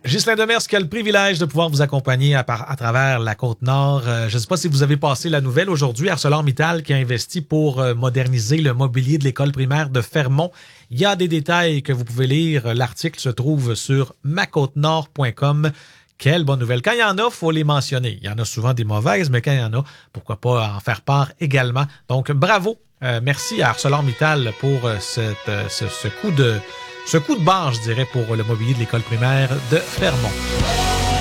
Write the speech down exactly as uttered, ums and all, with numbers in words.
Ghislain Demers qui a le privilège de pouvoir vous accompagner à, par, à travers la Côte-Nord. Euh, je ne sais pas si vous avez passé la nouvelle aujourd'hui. ArcelorMittal qui a investi pour euh, moderniser le mobilier de l'école primaire de Fermont. Il y a des détails que vous pouvez lire. L'article se trouve sur ma côte nord point com. Quelle bonne nouvelle. Quand il y en a, il faut les mentionner. Il y en a souvent des mauvaises, mais quand il y en a, pourquoi pas en faire part également. Donc, bravo. Euh, merci à ArcelorMittal pour euh, cette, euh, ce, ce coup de... Ce coup de barre, je dirais, pour le mobilier de l'école primaire de Fermont.